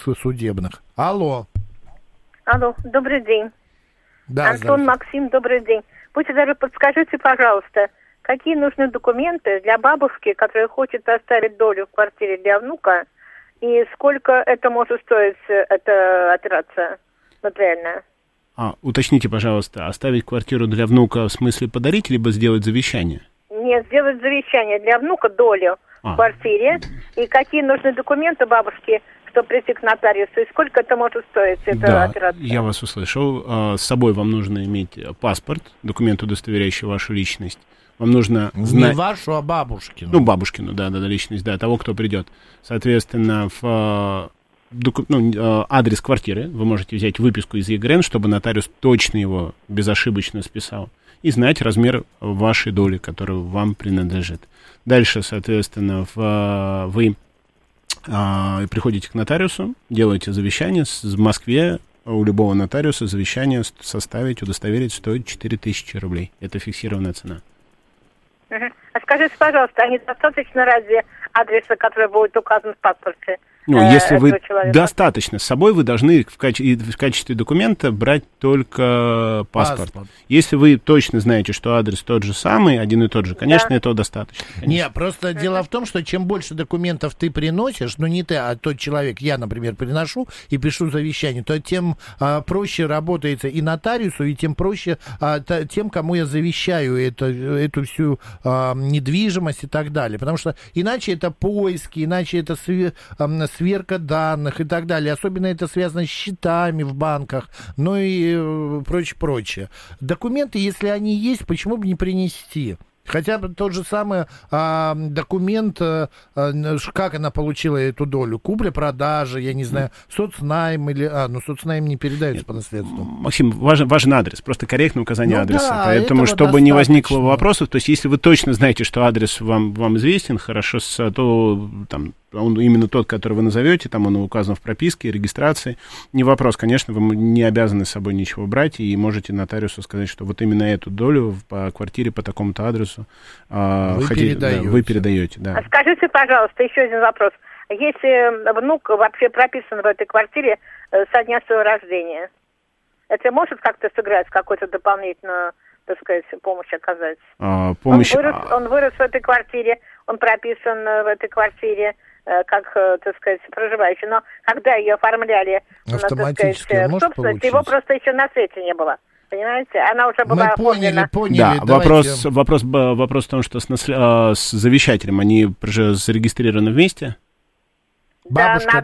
судебных. Алло. Алло, добрый день. Да, Антон, Максим, добрый день. Будьте добры, подскажите, пожалуйста, какие нужны документы для бабушки, которая хочет оставить долю в квартире для внука, и сколько это может стоить, эта операция нотариальная? Уточните, пожалуйста, оставить квартиру для внука в смысле подарить, либо сделать завещание? Нет, сделать завещание для внука, долю в квартире, и какие нужны документы бабушке, чтобы прийти к нотариусу, и сколько это может стоить, эта операция? Я вас услышал. С собой вам нужно иметь паспорт, документ, удостоверяющий вашу личность. Вам нужно знать... Не вашу, а бабушкину. Ну, бабушкину, да, личность, да, того, кто придет. Соответственно, адрес квартиры вы можете взять выписку из ЕГРН, чтобы нотариус точно его безошибочно списал, и знать размер вашей доли, которая вам принадлежит. Дальше, соответственно, вы приходите к нотариусу, делаете завещание. В Москве у любого нотариуса завещание составить, удостоверить стоит 4000 рублей. Это фиксированная цена. А скажите, пожалуйста, а недостаточно разве адреса, который будет указан в паспорте? Если вы достаточно, с собой вы должны в качестве документа брать только паспорт. Если вы точно знаете, что адрес тот же самый, один и тот же, конечно, этого достаточно. Конечно. Не, просто дело в том, что чем больше документов ты приносишь, ну не ты, а тот человек, я, например, приношу и пишу завещание, то тем проще работается и нотариусу, и тем проще тем, кому я завещаю эту всю недвижимость и так далее. Потому что иначе это поиски, иначе это сверка данных и так далее. Особенно это связано с счетами в банках, ну и прочее. Документы, если они есть, почему бы не принести? Хотя бы тот же самый документ, как она получила эту долю, купля-продажа, я не знаю, соцнайм или... соцнайм не передается по наследству. Максим, важен адрес, просто корректное указание адреса. Поэтому, чтобы не возникло вопросов, то есть если вы точно знаете, что адрес вам известен, хорошо, то там он именно тот, который вы назовете, там он указан в прописке, регистрации, не вопрос, конечно, вы не обязаны с собой ничего брать, и можете нотариусу сказать, что вот именно эту долю по квартире по такому-то адресу вы передаете. Да. Скажите, пожалуйста, еще один вопрос. Если внук вообще прописан в этой квартире со дня своего рождения, это может как-то сыграть, какую-то дополнительную, так сказать, помощь оказать? Он вырос в этой квартире, он прописан в этой квартире, как, так сказать, проживающий. Но когда ее оформляли, автоматически так сказать, собственность, его просто еще на свете не было. Понимаете? Она уже была оформлена. Поняли. Да, вопрос в том, что с завещателем они зарегистрированы вместе? Бабушка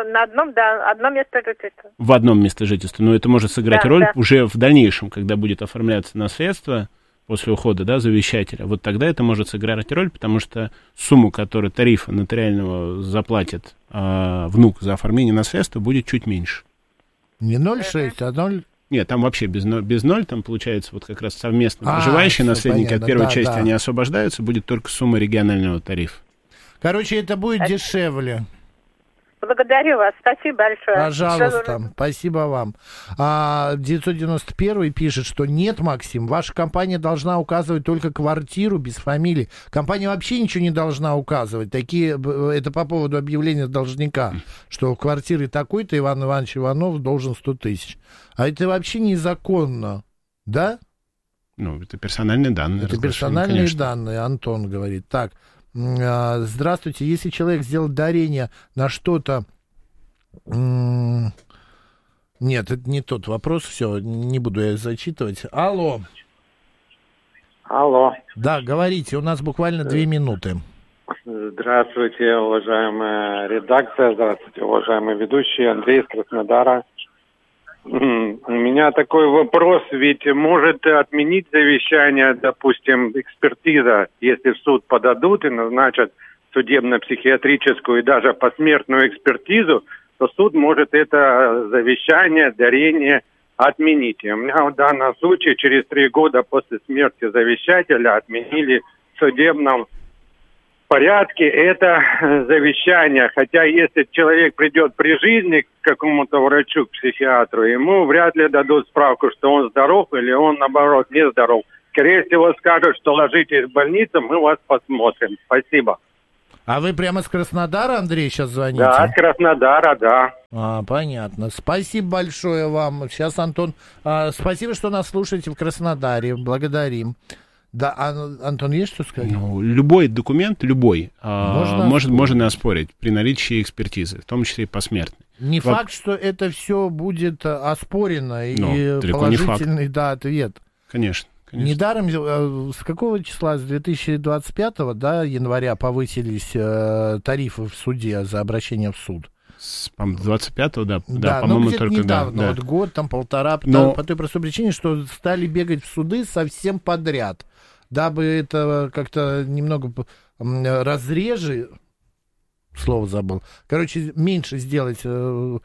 одно место жительства. В одном месте жительства. Но это может сыграть роль уже в дальнейшем, когда будет оформляться наследство после ухода, завещателя. Вот тогда это может сыграть роль, потому что сумму, которую тарифа нотариального заплатит внук за оформление наследства, будет чуть меньше. Не 0,6, а 0... Нет, там вообще без 0, там получается вот как раз совместно проживающие наследники, понятно, от первой части они освобождаются, будет только сумма регионального тарифа. Короче, это будет дешевле. Благодарю вас, спасибо большое. Пожалуйста, спасибо вам. 991 пишет, что нет, Максим, ваша компания должна указывать только квартиру без фамилии. Компания вообще ничего не должна указывать. Это по поводу объявления должника, что квартиры такой-то Иван Иванович Иванов должен 100 тысяч. А это вообще незаконно, да? Это персональные данные. Это персональные данные, Антон говорит. Так. Здравствуйте, если человек сделал дарение на что-то... Нет, это не тот вопрос, все, не буду я зачитывать. Алло. Да, говорите, у нас буквально 2 минуты. Здравствуйте, уважаемая редакция, здравствуйте, уважаемый ведущий, Андрей из Краснодара. У меня такой вопрос, ведь может отменить завещание, допустим, экспертиза, если в суд подадут и назначат судебно-психиатрическую и даже посмертную экспертизу, то суд может это завещание, дарение отменить. И у меня в данном случае через 3 года после смерти завещателя отменили в судебном порядке это завещание. Хотя если человек придет при жизни к какому-то врачу, к психиатру, ему вряд ли дадут справку, что он здоров или он, наоборот, не здоров. Скорее всего, скажут, что ложитесь в больницу, мы вас посмотрим. Спасибо. А вы прямо с Краснодара, Андрей, сейчас звоните? Да, с Краснодара, да. Понятно. Спасибо большое вам. Сейчас, Антон, спасибо, что нас слушаете в Краснодаре. Благодарим. Да, Антон, есть что сказать? Ну, любой документ, можно оспорить при наличии экспертизы, в том числе и посмертной. Не факт, что это все будет оспорено и положительный ответ. Конечно. Недаром, с какого числа? С 2025 января повысились тарифы в суде за обращение в суд? С 25-го, да, по-моему, только недавно, вот год, полтора, по той простой причине, что стали бегать в суды совсем подряд, дабы это как-то немного слово забыл. Короче, меньше сделать дел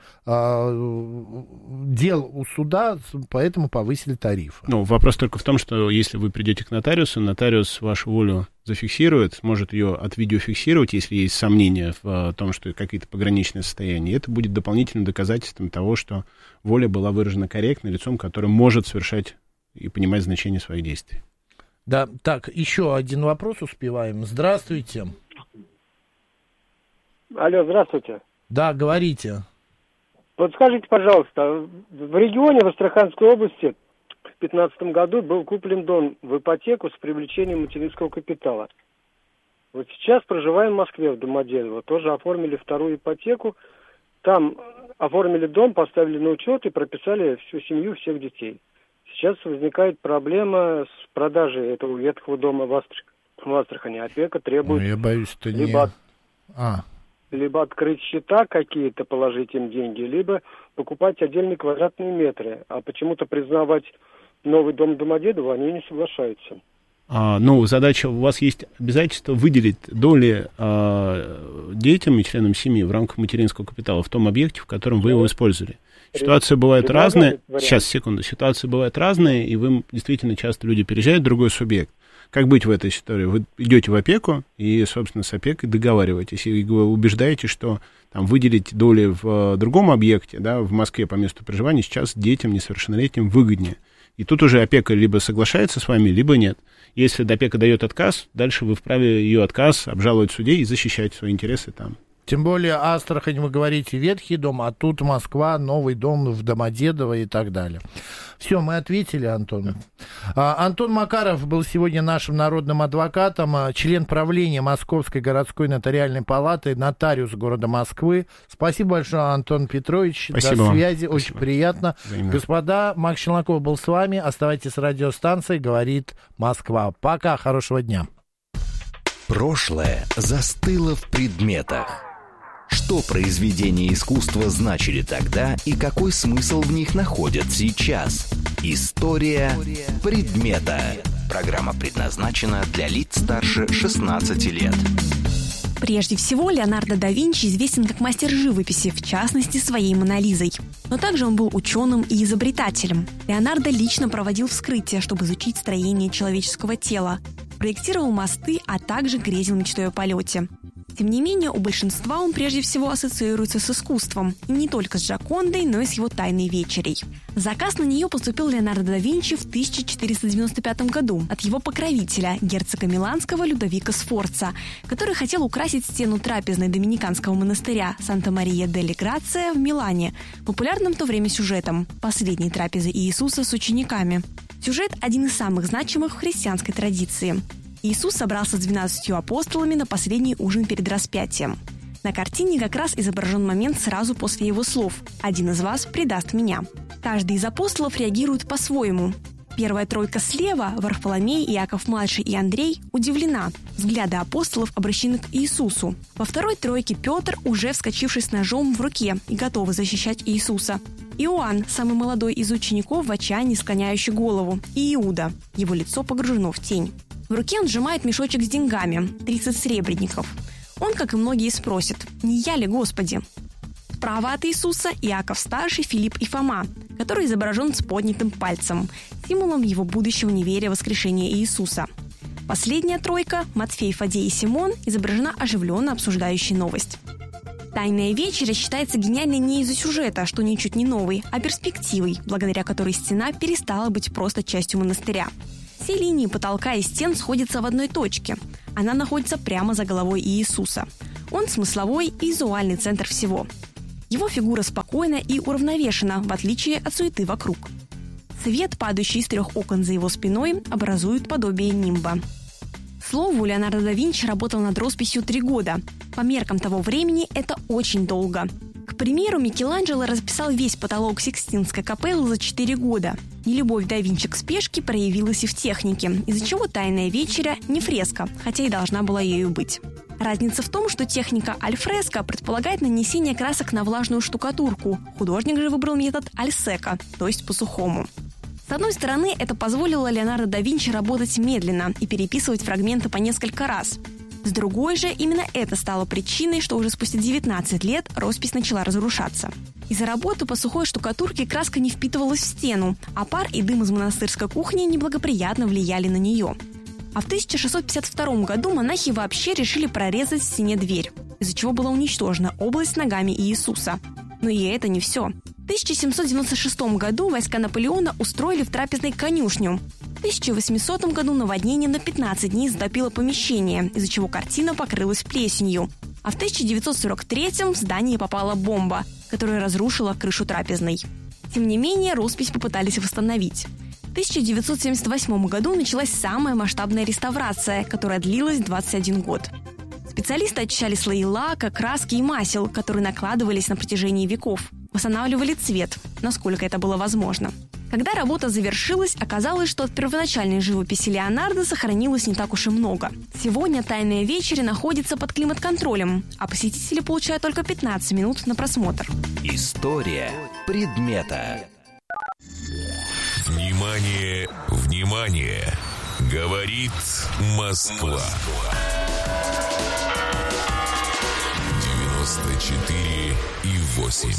у суда, поэтому повысили тариф. Вопрос только в том, что если вы придете к нотариусу, нотариус вашу волю зафиксирует, сможет ее отвидеофиксировать, если есть сомнения в том, что какие-то пограничные состояния. И это будет дополнительным доказательством того, что воля была выражена корректно лицом, которое может совершать и понимать значение своих действий. Да, так, еще один вопрос успеваем. Здравствуйте. Алло, здравствуйте. Да, говорите. Подскажите, пожалуйста, в регионе, в Астраханской области в 2015 году был куплен дом в ипотеку с привлечением материнского капитала. Вот сейчас проживаем в Москве, в Домодедово. Тоже оформили вторую ипотеку. Там оформили дом, поставили на учет и прописали всю семью, всех детей. Сейчас возникает проблема с продажей этого ветхого дома в Астрахани. Опека требует я боюсь, это либо открыть счета какие-то, положить им деньги, либо покупать отдельные квадратные метры. А почему-то признавать новый дом Домодедово они не соглашаются. Задача, у вас есть обязательство выделить доли детям и членам семьи в рамках материнского капитала в том объекте, в котором вы его использовали. Ситуации бывают разные. Сейчас, секунду. Ситуации бывают разные, и вы действительно часто люди переезжают в другой субъект. Как быть в этой истории? Вы идете в опеку и, собственно, с опекой договариваетесь и убеждаете, что там выделить доли в другом объекте, в Москве по месту проживания сейчас детям несовершеннолетним выгоднее. И тут уже опека либо соглашается с вами, либо нет. Если опека дает отказ, дальше вы вправе ее отказ обжаловать в суде и защищать свои интересы там. Тем более Астрахань, вы говорите, ветхий дом, а тут Москва, новый дом в Домодедово и так далее. Все, мы ответили Антону. Антон Макаров был сегодня нашим народным адвокатом, член правления Московской городской нотариальной палаты, нотариус города Москвы. Спасибо большое, Антон Петрович. Спасибо. До связи, Спасибо. Очень приятно. Взаимно. Господа, Макс Челноков был с вами. Оставайтесь с радиостанцией «Говорит Москва». Пока, хорошего дня. Прошлое застыло в предметах. Что произведения искусства значили тогда и какой смысл в них находят сейчас? История предмета. Программа предназначена для лиц старше 16 лет. Прежде всего, Леонардо да Винчи известен как мастер живописи, в частности, своей «Мона Лизой». Но также он был ученым и изобретателем. Леонардо лично проводил вскрытие, чтобы изучить строение человеческого тела, проектировал мосты, а также грезил мечтой о полете. Тем не менее, у большинства он прежде всего ассоциируется с искусством, и не только с Джокондой, но и с его «Тайной вечерей». Заказ на нее поступил Леонардо да Винчи в 1495 году от его покровителя, герцога Миланского Людовико Сфорца, который хотел украсить стену трапезной доминиканского монастыря Санта-Мария-дель-Грация в Милане, популярным в то время сюжетом «Последней трапезы Иисуса с учениками». Сюжет один из самых значимых в христианской традиции. Иисус собрался с 12 апостолами на последний ужин перед распятием. На картине как раз изображен момент сразу после его слов «Один из вас предаст меня». Каждый из апостолов реагирует по-своему. Первая тройка слева, Варфоломей, Иаков-младший и Андрей, удивлена. Взгляды апостолов обращены к Иисусу. Во второй тройке Петр, уже вскочивший с ножом в руке и готовый защищать Иисуса. Иоанн, самый молодой из учеников, в отчаянии склоняющий голову. И Иуда, его лицо погружено в тень. В руке он сжимает мешочек с деньгами, 30 серебряников. Он, как и многие, спросит: «Не я ли, Господи?» Справа от Иисуса Иаков-старший, Филипп и Фома, который изображен с поднятым пальцем, символом его будущего неверия в воскрешение Иисуса. Последняя тройка, Матфей, Фадей и Симон, изображена оживленно обсуждающей новость. «Тайная вечеря» считается гениальной не из-за сюжета, что ничуть не новый, а перспективой, благодаря которой стена перестала быть просто частью монастыря. Все линии потолка и стен сходятся в одной точке. Она находится прямо за головой Иисуса. Он смысловой и визуальный центр всего. Его фигура спокойна и уравновешена, в отличие от суеты вокруг. Свет, падающий из 3 окон за его спиной, образует подобие нимба. К слову, Леонардо да Винчи работал над росписью 3 года. По меркам того времени это очень долго. К примеру, Микеланджело расписал весь потолок Сикстинской капеллы за 4 года. Нелюбовь да Винчи к спешке проявилась и в технике, из-за чего «Тайная вечеря» не фреска, хотя и должна была ею быть. Разница в том, что техника альфреско предполагает нанесение красок на влажную штукатурку. Художник же выбрал метод альсеко, то есть по-сухому. С одной стороны, это позволило Леонардо да Винчи работать медленно и переписывать фрагменты по несколько раз. С другой же, именно это стало причиной, что уже спустя 19 лет роспись начала разрушаться. Из-за работы по сухой штукатурке краска не впитывалась в стену, а пар и дым из монастырской кухни неблагоприятно влияли на нее. А в 1652 году монахи вообще решили прорезать в стене дверь, из-за чего была уничтожена область с ногами Иисуса. Но и это не все. В 1796 году войска Наполеона устроили в трапезной конюшню. В 1800 году наводнение на 15 дней затопило помещение, из-за чего картина покрылась плесенью. А в 1943 в здание попала бомба, которая разрушила крышу трапезной. Тем не менее, роспись попытались восстановить. В 1978 году началась самая масштабная реставрация, которая длилась 21 год. Специалисты очищали слои лака, краски и масел, которые накладывались на протяжении веков. Восстанавливали цвет, насколько это было возможно. Когда работа завершилась, оказалось, что от первоначальной живописи Леонардо сохранилось не так уж и много. Сегодня «Тайная вечеря» находится под климат-контролем, а посетители получают только 15 минут на просмотр. История предмета. Внимание, внимание! Говорит Москва. 94,8.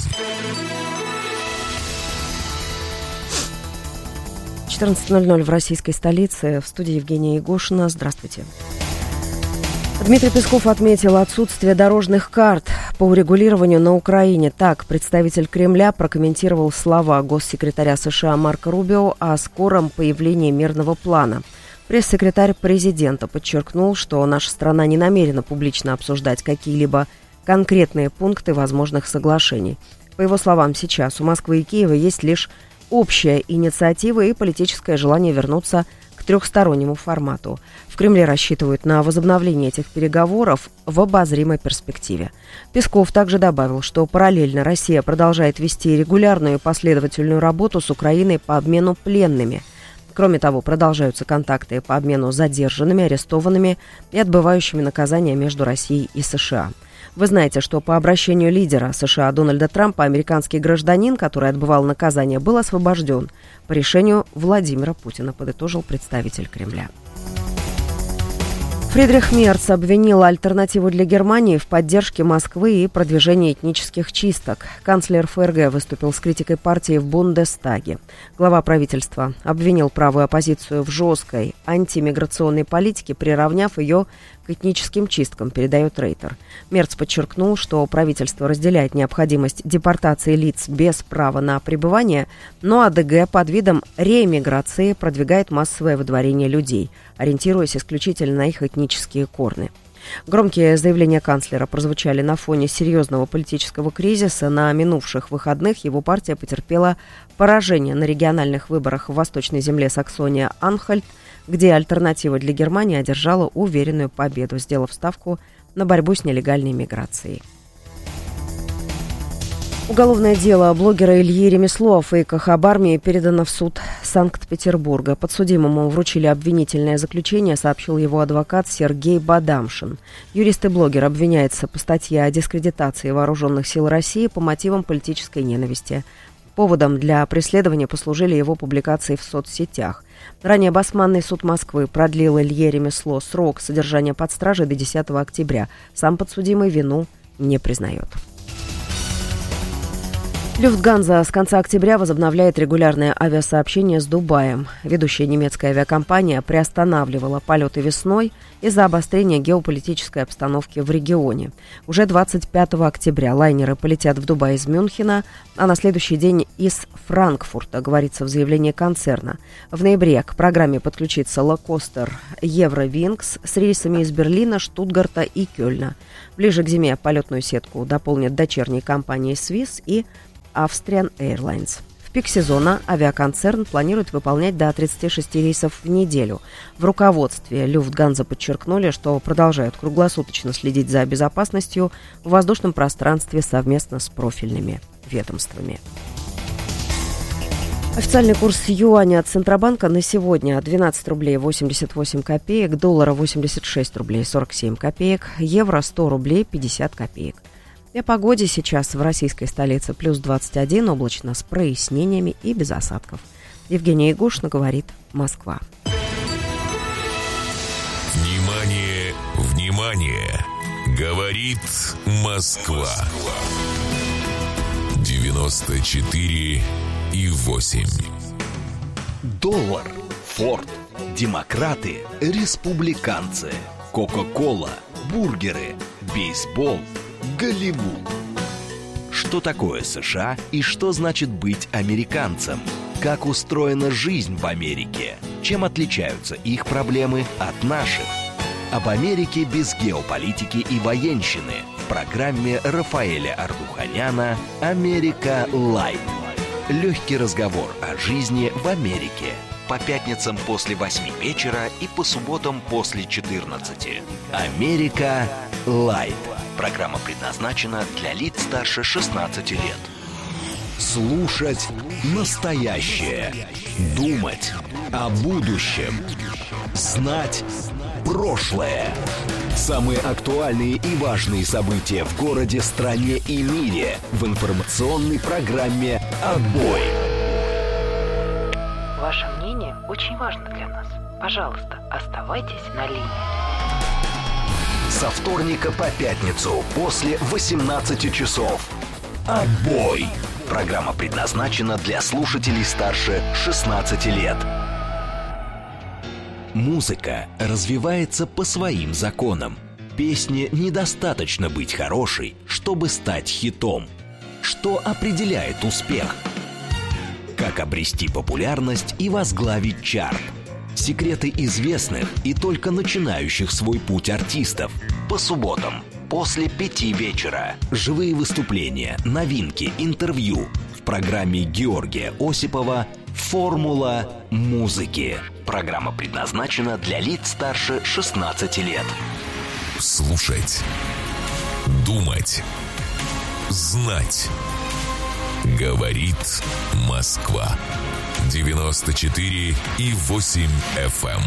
14:00 в российской столице. В студии Евгения Егошина. Здравствуйте. Дмитрий Песков отметил отсутствие дорожных карт по урегулированию на Украине. Так, представитель Кремля прокомментировал слова госсекретаря США Марко Рубио о скором появлении мирного плана. Пресс-секретарь президента подчеркнул, что наша страна не намерена публично обсуждать какие-либо конкретные пункты возможных соглашений. По его словам, сейчас у Москвы и Киева есть лишь общая инициатива и политическое желание вернуться к трехстороннему формату. В Кремле рассчитывают на возобновление этих переговоров в обозримой перспективе. Песков также добавил, что параллельно Россия продолжает вести регулярную и последовательную работу с Украиной по обмену пленными. Кроме того, продолжаются контакты по обмену задержанными, арестованными и отбывающими наказания между Россией и США. Вы знаете, что по обращению лидера США Дональда Трампа американский гражданин, который отбывал наказание, был освобожден по решению Владимира Путина, подытожил представитель Кремля. Фридрих Мерц обвинил альтернативу для Германии в поддержке Москвы и продвижении этнических чисток. Канцлер ФРГ выступил с критикой партии в Бундестаге. Глава правительства обвинил правую оппозицию в жесткой антимиграционной политике, приравняв ее к этническим чисткам, передает Рейтер. Мерц подчеркнул, что правительство разделяет необходимость депортации лиц без права на пребывание, но АДГ под видом реэмиграции продвигает массовое выдворение людей, ориентируясь исключительно на их этнические корни. Громкие заявления канцлера прозвучали на фоне серьезного политического кризиса. На минувших выходных его партия потерпела поражение на региональных выборах в восточной земле Саксония-Анхальт, где альтернатива для Германии одержала уверенную победу, сделав ставку на борьбу с нелегальной миграцией. Уголовное дело блогера Ильи Ремесло о фейках об армии передано в суд Санкт-Петербурга. Подсудимому вручили обвинительное заключение, сообщил его адвокат Сергей Бадамшин. Юрист и блогер обвиняется по статье о дискредитации вооруженных сил России по мотивам политической ненависти. Поводом для преследования послужили его публикации в соцсетях. Ранее Басманный суд Москвы продлил Илье Ремесло срок содержания под стражей до 10 октября. Сам подсудимый вину не признает. Люфтганза с конца октября возобновляет регулярное авиасообщение с Дубаем. Ведущая немецкая авиакомпания приостанавливала полеты весной из-за обострения геополитической обстановки в регионе. Уже 25 октября лайнеры полетят в Дубай из Мюнхена, а на следующий день из Франкфурта, говорится в заявлении концерна. В ноябре к программе подключится лоукостер Евровингс с рейсами из Берлина, Штутгарта и Кёльна. Ближе к зиме полетную сетку дополнят дочерние компании Swiss и Austrian Airlines. В пик сезона авиаконцерн планирует выполнять до 36 рейсов в неделю. В руководстве Люфтганза подчеркнули, что продолжают круглосуточно следить за безопасностью в воздушном пространстве совместно с профильными ведомствами. Официальный курс юаня от Центробанка на сегодня 12 рублей 88 копеек, доллара 86 рублей 47 копеек, евро 100 рублей 50 копеек. И о погоде сейчас в российской столице плюс 21, облачно с прояснениями и без осадков. Евгения Егошина говорит, Москва. Внимание, внимание! Говорит Москва. 94,8. Доллар, Форд, демократы, республиканцы, Кока-кола, бургеры, бейсбол, Голливуд. Что такое США и что значит быть американцем? Как устроена жизнь в Америке? Чем отличаются их проблемы от наших? Об Америке без геополитики и военщины в программе Рафаэля Ардуханяна «Америка Лайт». Легкий разговор о жизни в Америке. По пятницам после 8 вечера и по субботам после 14. «Америка Лайт». Программа предназначена для лиц старше 16 лет. Слушать настоящее. Думать о будущем. Знать прошлое. Самые актуальные и важные события в городе, стране и мире в информационной программе «Отбой». Ваше мнение очень важно для нас. Пожалуйста, оставайтесь на линии. Со вторника по пятницу после 18 часов. «Отбой». Программа предназначена для слушателей старше 16 лет. Музыка развивается по своим законам. Песне недостаточно быть хорошей, чтобы стать хитом. Что определяет успех? Как обрести популярность и возглавить чарт? Секреты известных и только начинающих свой путь артистов. По субботам после 5 вечера. Живые выступления, новинки, интервью. В программе Георгия Осипова «Формула музыки». Программа предназначена для лиц старше 16 лет. Слушать. Думать. Знать. Говорит Москва. 94,8 FM.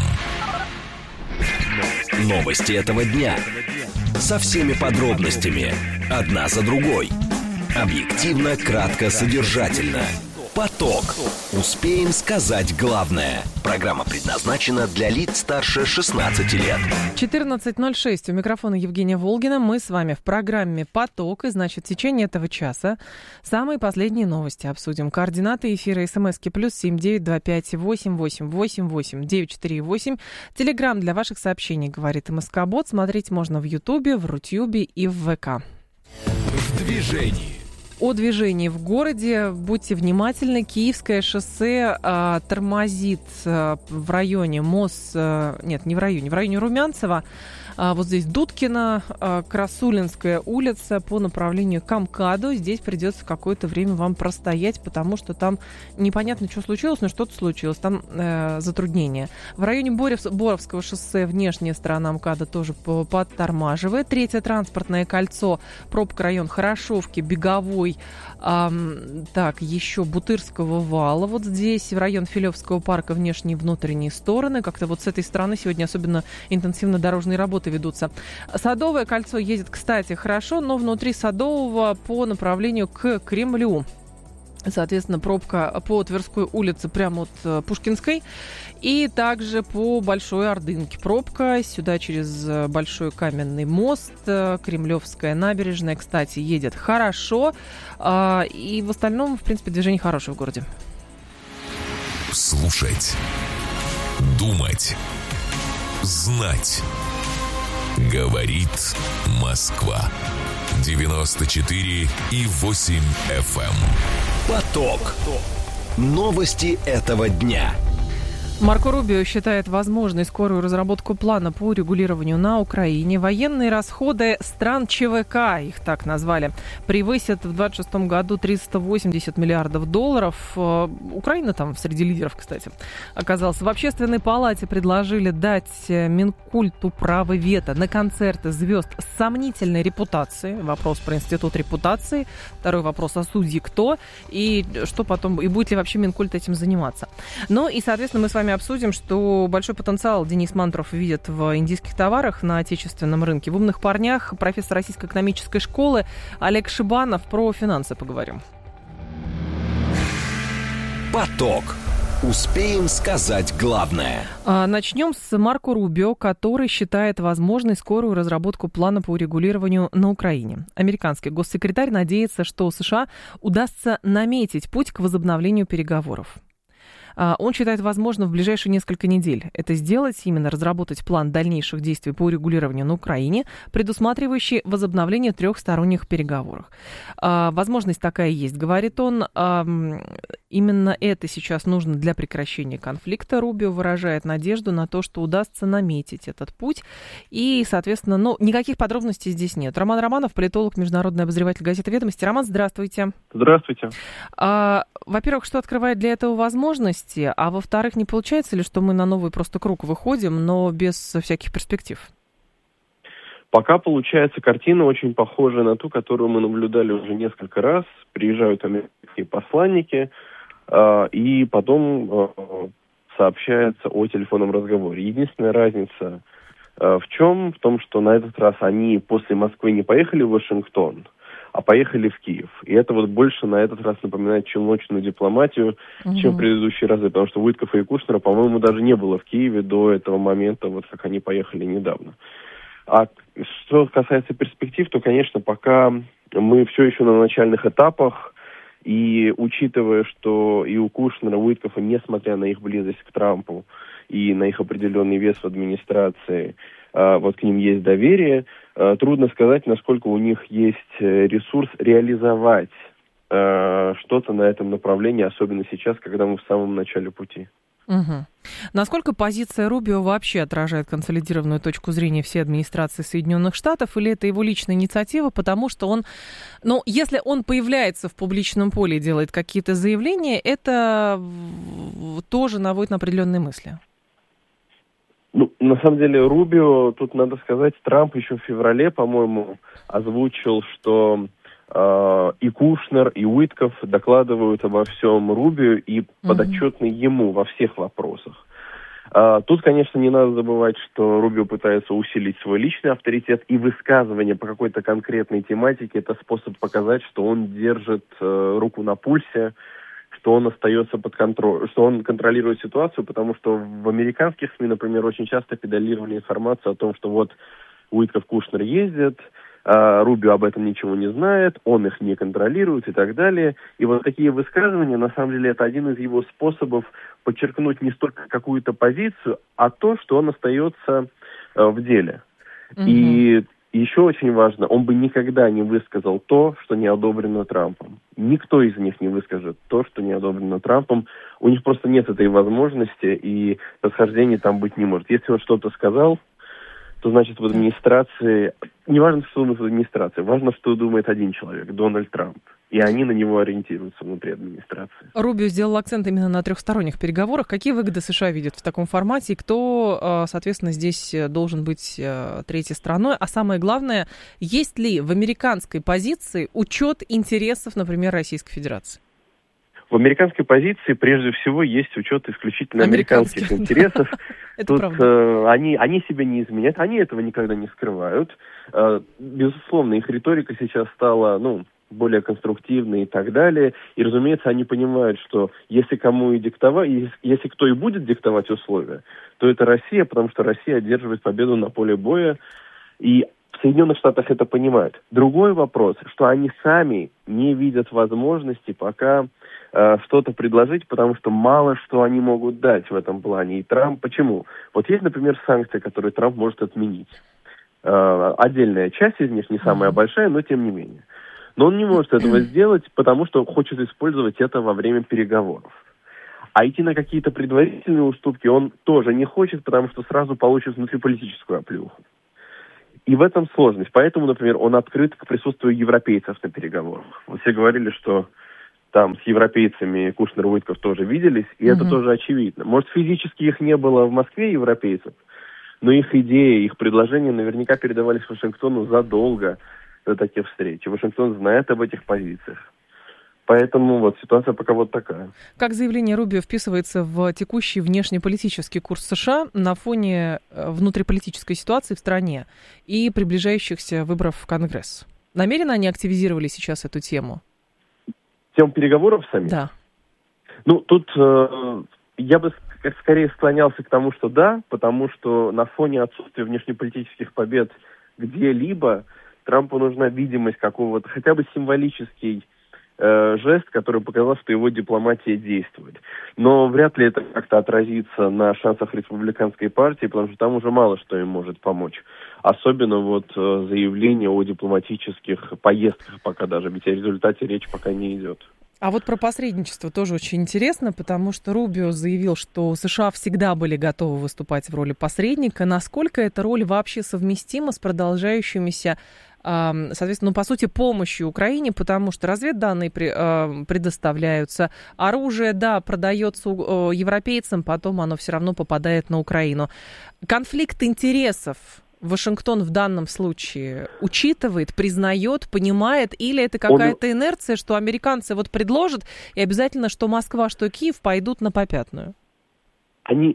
Новости этого дня. Со всеми подробностями. Одна за другой. Объективно, кратко, содержательно. Поток. Успеем сказать главное. Программа предназначена для лиц старше 16 лет. 14:06. У микрофона Евгения Волгина. Мы с вами в программе «Поток». И, значит, в течение этого часа самые последние новости обсудим. Координаты эфира СМСки +7 925 88 88 948. Телеграм для ваших сообщений, говорит МСК-бот. Смотреть можно в Ютубе, в Рутюбе и в ВК. В движении. О движении в городе. Будьте внимательны. Киевское шоссе тормозит в районе Нет, не в районе. В районе Румянцева. Вот здесь Дудкина, Красулинская улица по направлению к МКАДу. Здесь придется какое-то время вам простоять, потому что там непонятно, что случилось, но что-то случилось. Там затруднения. В районе Боровского шоссе внешняя сторона МКАДа тоже подтормаживает. Третье транспортное кольцо. Пробка район Хорошовки, Беговой. Так, еще Бутырского вала. Вот здесь в район Филевского парка внешние и внутренние стороны. Как-то вот с этой стороны сегодня особенно интенсивно дорожные работы ведутся. Садовое кольцо едет, кстати, хорошо, но внутри Садового по направлению к Кремлю. Соответственно, пробка по Тверской улице прямо от Пушкинской. И также по Большой Ордынке пробка. Сюда через Большой Каменный мост. Кремлевская набережная, кстати, едет хорошо. И в остальном, в принципе, движение хорошее в городе. Слушать. Думать. Знать. Говорит Москва. 94,8 FM. Поток. Новости этого дня. Марко Рубио считает возможной скорую разработку плана по урегулированию на Украине. Военные расходы стран ЧВК, их так назвали, превысят в 2026 году 380 миллиардов долларов. Украина там среди лидеров, кстати, оказалась. В Общественной палате предложили дать Минкульту право вето на концерты звезд с сомнительной репутацией. Вопрос про институт репутации. Второй вопрос, а судьи кто? И что потом, и будет ли вообще Минкульт этим заниматься? Ну и, соответственно, мы с вами обсудим, что большой потенциал Денис Мантуров видит в индийских товарах на отечественном рынке. В «Умных парнях» профессор Российской экономической школы Олег Шибанов. Про финансы поговорим. Поток. Успеем сказать главное. Начнем с Марко Рубио, который считает возможной скорую разработку плана по урегулированию на Украине. Американский госсекретарь надеется, что США удастся наметить путь к возобновлению переговоров. Он считает возможным в ближайшие несколько недель это сделать, именно разработать план дальнейших действий по урегулированию на Украине, предусматривающий возобновление трехсторонних переговоров. Возможность такая есть, говорит он. Именно это сейчас нужно для прекращения конфликта. Рубио выражает надежду на то, что удастся наметить этот путь. И, соответственно, никаких подробностей здесь нет. Роман Романов, политолог, международный обозреватель газеты «Ведомости». Роман, здравствуйте. Здравствуйте. Во-первых, что открывает для этого возможности? А во-вторых, не получается ли, что мы на новый просто круг выходим, но без всяких перспектив? Пока получается картина очень похожая на ту, которую мы наблюдали уже несколько раз. Приезжают американские посланники, и потом сообщается о телефонном разговоре. Единственная разница в чем? В том, что на этот раз они после Москвы не поехали в Вашингтон, а поехали в Киев. И это вот больше на этот раз напоминает челночную дипломатию, чем в предыдущие разы, потому что Уиткофа и Кушнера, по-моему, даже не было в Киеве до этого момента, вот как они поехали недавно. А что касается перспектив, то, конечно, пока мы все еще на начальных этапах, и учитывая, что и у Кушнера, и у Уиткофа, несмотря на их близость к Трампу и на их определенный вес в администрации, вот к ним есть доверие, трудно сказать, насколько у них есть ресурс реализовать что-то на этом направлении, особенно сейчас, когда мы в самом начале пути. Угу. Насколько позиция Рубио вообще отражает консолидированную точку зрения всей администрации Соединенных Штатов, или это его личная инициатива, потому что он, если он появляется в публичном поле и делает какие-то заявления, это тоже наводит на определенные мысли? На самом деле, Рубио, тут надо сказать, Трамп еще в феврале, по-моему, озвучил, что и Кушнер, и Уиткоф докладывают обо всем Рубио и подотчетны ему во всех вопросах. Тут, конечно, не надо забывать, что Рубио пытается усилить свой личный авторитет, и высказывание по какой-то конкретной тематике – это способ показать, что он держит руку на пульсе, что он остается под контролем, что он контролирует ситуацию, потому что в американских СМИ, например, очень часто педалировали информацию о том, что вот Уиткоф, Кушнер ездят, Рубио об этом ничего не знает, он их не контролирует и так далее. И вот такие высказывания, на самом деле, это один из его способов подчеркнуть не столько какую-то позицию, а то, что он остается в деле. И еще очень важно, он бы никогда не высказал то, что не одобрено Трампом. Никто из них не выскажет то, что не одобрено Трампом. У них просто нет этой возможности, и расхождений там быть не может. Если он что-то сказал, то значит в администрации... Не важно, что думает в администрации, важно, что думает один человек, Дональд Трамп. И они на него ориентируются внутри администрации. Рубио сделал акцент именно на трехсторонних переговорах. Какие выгоды США видят в таком формате? И кто, соответственно, здесь должен быть третьей стороной? А самое главное, есть ли в американской позиции учет интересов, например, Российской Федерации? В американской позиции прежде всего есть учет исключительно американских интересов. Тут они себя не изменяют, они этого никогда не скрывают. Безусловно, их риторика сейчас стала, более конструктивные и так далее. И, разумеется, они понимают, что если кому и диктовать, если кто и будет диктовать условия, то это Россия, потому что Россия одерживает победу на поле боя. И в Соединенных Штатах это понимают. Другой вопрос, что они сами не видят возможности пока что-то предложить, потому что мало что они могут дать в этом плане. И Трамп, почему? Вот есть, например, санкции, которые Трамп может отменить. Отдельная часть из них, не самая большая, но тем не менее. Но он не может этого сделать, потому что хочет использовать это во время переговоров. А идти на какие-то предварительные уступки он тоже не хочет, потому что сразу получит внутриполитическую оплеуху. И в этом сложность. Поэтому, например, он открыт к присутствию европейцев на переговорах. Вот все говорили, что там с европейцами Кушнер и Уитков тоже виделись, и это тоже очевидно. Может, физически их не было в Москве, европейцев, но их идеи, их предложения наверняка передавались Вашингтону задолго до таких встреч. И Вашингтон знает об этих позициях. Поэтому вот ситуация пока вот такая. Как заявление Рубио вписывается в текущий внешнеполитический курс США на фоне внутриполитической ситуации в стране и приближающихся выборов в Конгресс? Намеренно они активизировали сейчас эту тему? Тему переговоров сами? Да. Ну, тут я бы скорее склонялся к тому, что да, потому что на фоне отсутствия внешнеполитических побед где-либо Трампу нужна видимость какого-то, хотя бы символический жест, который показал, что его дипломатия действует. Но вряд ли это как-то отразится на шансах республиканской партии, потому что там уже мало что им может помочь. Особенно вот заявление о дипломатических поездках пока даже, ведь о результате речь пока не идет. А вот про посредничество тоже очень интересно, потому что Рубио заявил, что США всегда были готовы выступать в роли посредника. Насколько эта роль вообще совместима с продолжающимися, соответственно, по сути, помощью Украине, потому что разведданные предоставляются, оружие, да, продается европейцам, потом оно все равно попадает на Украину. Конфликт интересов Вашингтон в данном случае учитывает, признает, понимает, или это какая-то инерция, что американцы вот предложат, и обязательно, что Москва, что Киев пойдут на попятную? Они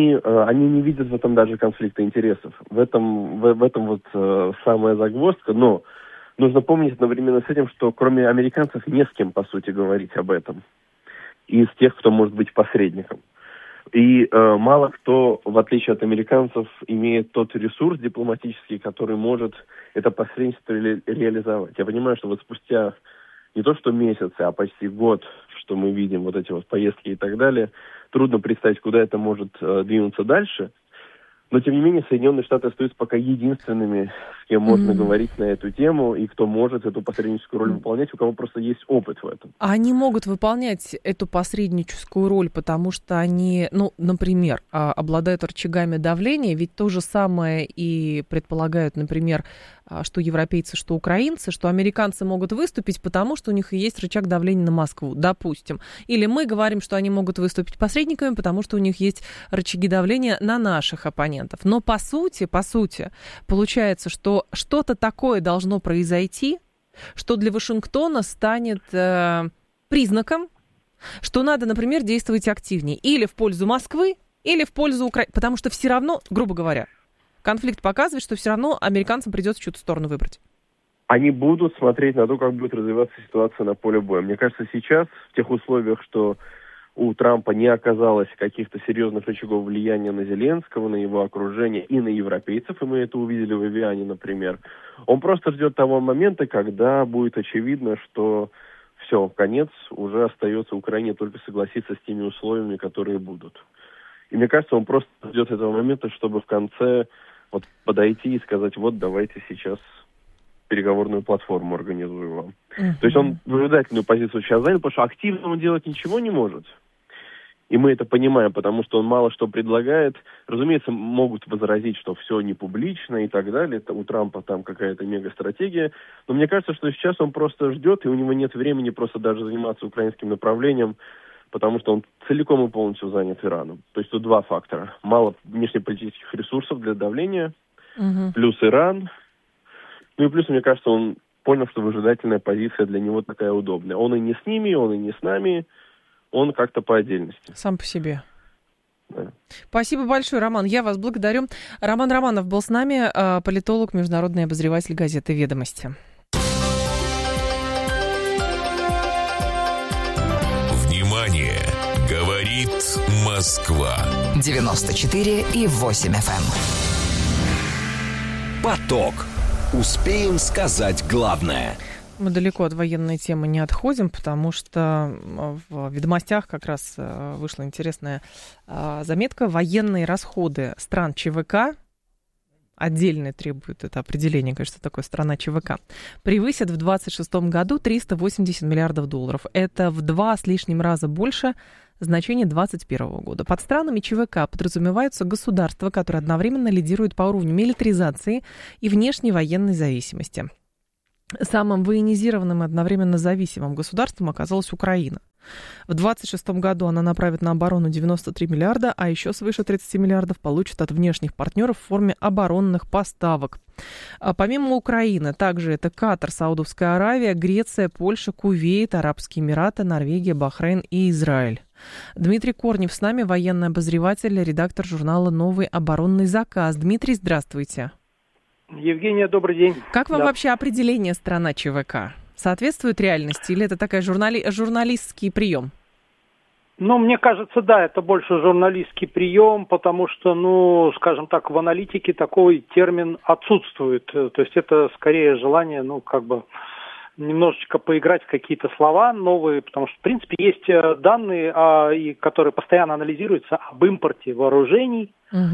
не видят в этом даже конфликта интересов. В этом вот самая загвоздка, но нужно помнить одновременно с этим, что кроме американцев не с кем, по сути, говорить об этом. Из тех, кто может быть посредником. И мало кто, в отличие от американцев, имеет тот ресурс дипломатический, который может это посредничество реализовать. Я понимаю, что вот спустя не то что месяцы, а почти год, что мы видим вот эти вот поездки и так далее, трудно представить, куда это может двинуться дальше. Но, тем не менее, Соединенные Штаты остаются пока единственными, с кем можно говорить на эту тему, и кто может эту посредническую роль выполнять, у кого просто есть опыт в этом. А они могут выполнять эту посредническую роль, потому что они, ну, например, обладают рычагами давления, ведь то же самое и предполагают, например, что европейцы, что украинцы, что американцы могут выступить, потому что у них есть рычаг давления на Москву, допустим. Или мы говорим, что они могут выступить посредниками, потому что у них есть рычаги давления на наших оппонентов. Но по сути, получается, что что-то такое должно произойти, что для Вашингтона станет признаком, что надо, например, действовать активнее. Или в пользу Москвы, или в пользу Украины. Потому что все равно, грубо говоря, конфликт показывает, что все равно американцам придется чью-то сторону выбрать. Они будут смотреть на то, как будет развиваться ситуация на поле боя. Мне кажется, сейчас, в тех условиях, что у Трампа не оказалось каких-то серьезных рычагов влияния на Зеленского, на его окружение и на европейцев, и мы это увидели в Эвиане, например, он просто ждет того момента, когда будет очевидно, что все, конец, уже остается Украине только согласиться с теми условиями, которые будут. И мне кажется, он просто ждет этого момента, чтобы в конце вот подойти и сказать, вот давайте сейчас переговорную платформу организую вам. То есть он выжидательную позицию сейчас занял, потому что активно он делать ничего не может. И мы это понимаем, потому что он мало что предлагает. Разумеется, могут возразить, что все не публично и так далее. У Трампа там какая-то мега-стратегия. Но мне кажется, что сейчас он просто ждет, и у него нет времени просто даже заниматься украинским направлением, потому что он целиком и полностью занят Ираном. То есть тут два фактора. Мало внешнеполитических ресурсов для давления, плюс Иран. Ну и плюс, мне кажется, он понял, что выжидательная позиция для него такая удобная. Он и не с ними, он и не с нами, он как-то по отдельности. Сам по себе. Да. Спасибо большое, Роман. Я вас благодарю. Роман Романов был с нами, политолог, международный обозреватель газеты «Ведомости». Говорит Москва. 94,8 FM. Поток. Успеем сказать главное. Мы далеко от военной темы не отходим, потому что в «Ведомостях» как раз вышла интересная заметка. Военные расходы стран ЧВК, отдельно требует это определение, конечно, что такое страна ЧВК, превысят в 2026 году 380 миллиардов долларов. Это в 2 с лишним раза больше значения 2021 года. Под странами ЧВК подразумеваются государства, которые одновременно лидируют по уровню милитаризации и внешней военной зависимости. Самым военизированным и одновременно зависимым государством оказалась Украина. В 2026 году она направит на оборону 93 миллиарда, а еще свыше 30 миллиардов получит от внешних партнеров в форме оборонных поставок. А помимо Украины, также это Катар, Саудовская Аравия, Греция, Польша, Кувейт, Арабские Эмираты, Норвегия, Бахрейн и Израиль. Дмитрий Корнев с нами, военный обозреватель, редактор журнала «Новый оборонный заказ». Дмитрий, здравствуйте. Евгения, добрый день. Как вам вообще определение страна ЧВК? Соответствует реальности или это такой журналистский прием? Ну, мне кажется, да, это больше журналистский прием, потому что, скажем так, в аналитике такой термин отсутствует. То есть это скорее желание, немножечко поиграть в какие-то слова новые, потому что, в принципе, есть данные, которые постоянно анализируются об импорте вооружений.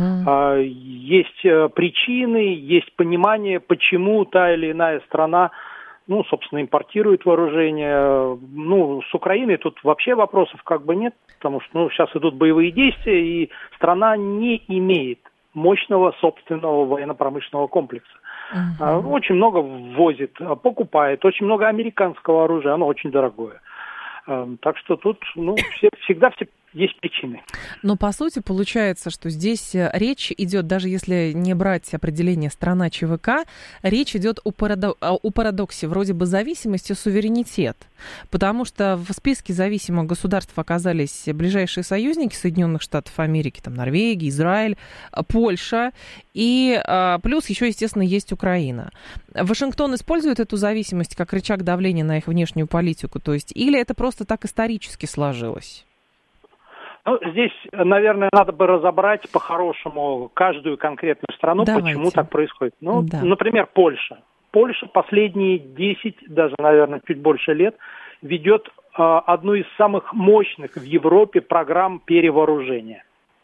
Есть причины, есть понимание, почему та или иная страна, собственно, импортирует вооружение. С Украиной тут вообще вопросов нет, потому что, сейчас идут боевые действия, и страна не имеет мощного собственного военно-промышленного комплекса. Очень много ввозит, покупает, очень много американского оружия, оно очень дорогое. Так что тут, всегда есть причины. Но, по сути, получается, что здесь речь идет, даже если не брать определение страна ЧВК, речь идет о парадоксе, вроде бы зависимости, суверенитет. Потому что в списке зависимых государств оказались ближайшие союзники Соединенных Штатов Америки, Норвегия, Израиль, Польша, и плюс еще, естественно, есть Украина. Вашингтон использует эту зависимость как рычаг давления на их внешнюю политику, то есть, или это просто так исторически сложилось? Здесь, наверное, надо бы разобрать по-хорошему каждую конкретную страну, почему так происходит. Например, Польша. Польша последние 10, даже, наверное, чуть больше лет ведет одну из самых мощных в Европе программ перевооружения.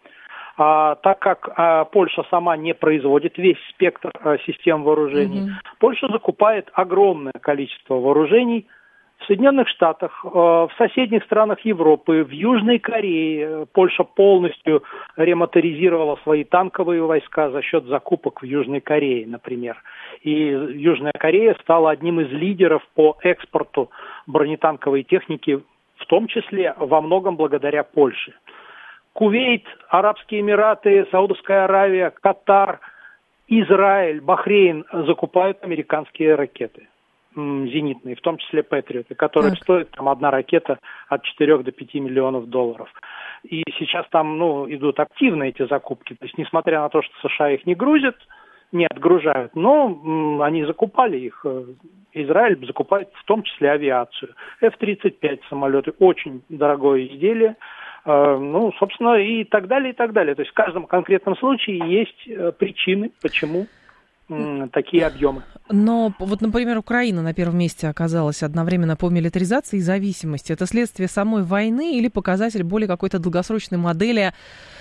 Так как Польша сама не производит весь спектр систем вооружений, Польша закупает огромное количество вооружений в Соединенных Штатах, в соседних странах Европы, в Южной Корее. Польша полностью ремоторизировала свои танковые войска за счет закупок в Южной Корее, например. И Южная Корея стала одним из лидеров по экспорту бронетанковой техники, в том числе во многом благодаря Польше. Кувейт, Арабские Эмираты, Саудовская Аравия, Катар, Израиль, Бахрейн закупают американские ракеты зенитные, в том числе Патриоты, которые стоят одна ракета от 4 до 5 миллионов долларов. И сейчас там идут активно эти закупки. То есть, несмотря на то, что США их не отгружают, но они закупали их. Израиль закупает в том числе авиацию. F-35 самолеты, очень дорогое изделие. Собственно, и так далее, и так далее. То есть в каждом конкретном случае есть причины, почему такие объемы. Но например, Украина на первом месте оказалась одновременно по милитаризации и зависимости. Это следствие самой войны или показатель более какой-то долгосрочной модели?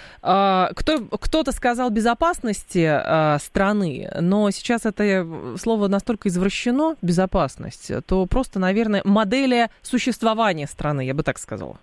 Кто-то сказал безопасности страны, но сейчас это слово настолько извращено, безопасность, то просто, наверное, модели существования страны, я бы так сказала.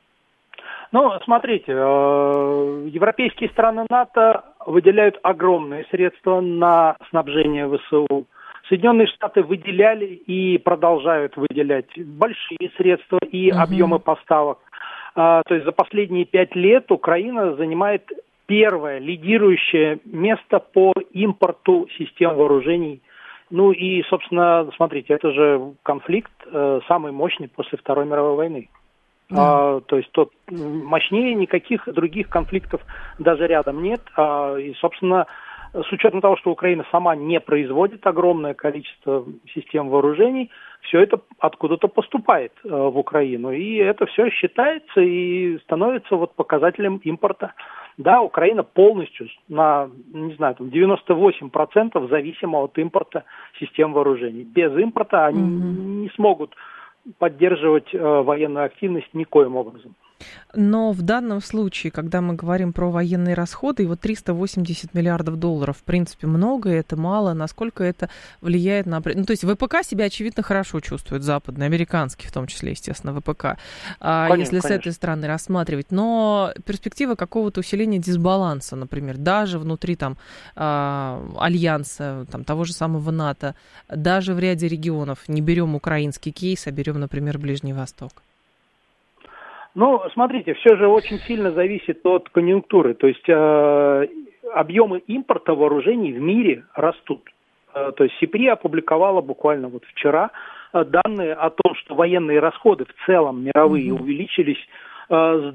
Смотрите, европейские страны НАТО выделяют огромные средства на снабжение ВСУ. Соединенные Штаты выделяли и продолжают выделять большие средства и объемы поставок. То есть за последние 5 лет Украина занимает первое лидирующее место по импорту систем вооружений. И, собственно, смотрите, это же конфликт самый мощный после Второй мировой войны. То есть тот мощнее никаких других конфликтов даже рядом нет. И, собственно, с учетом того, что Украина сама не производит огромное количество систем вооружений, все это откуда-то поступает в Украину. И это все считается и становится вот показателем импорта. Да, Украина полностью на, не знаю, там 98% зависима от импорта систем вооружений. Без импорта они не смогут поддерживать военную активность никоим образом. Но в данном случае, когда мы говорим про военные расходы, и вот 380 миллиардов долларов, в принципе, много, это мало, насколько это влияет на... Ну, то есть ВПК себя, очевидно, хорошо чувствует, западный, американский в том числе, естественно, ВПК, если с этой стороны рассматривать. Но перспектива какого-то усиления дисбаланса, например, даже внутри там альянса, там, того же самого НАТО, даже в ряде регионов, не берем украинский кейс, а берем, например, Ближний Восток. Ну, смотрите, все же очень сильно зависит от конъюнктуры. То есть объемы импорта вооружений в мире растут. То есть СИПРИ опубликовала буквально вот вчера данные о том, что военные расходы в целом мировые увеличились с